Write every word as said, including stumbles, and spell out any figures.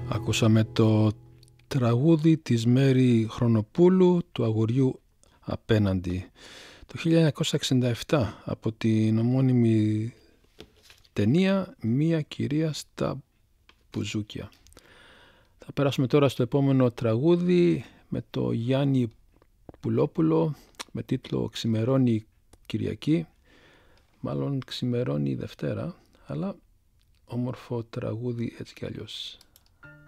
Ακούσαμε το τραγούδι της Μέρη Χρονοπούλου, του αγοριού απέναντι, το χίλια εννιακόσια εξήντα επτά, από την ομώνυμη ταινία «Μία κυρία στα μπουζούκια». Θα περάσουμε τώρα στο επόμενο τραγούδι με το Γιάννη Πουλόπουλο με τίτλο «Ξημερώνει Κυριακή», μάλλον ξημερώνει Δευτέρα, αλλά όμορφο τραγούδι έτσι κι αλλιώς.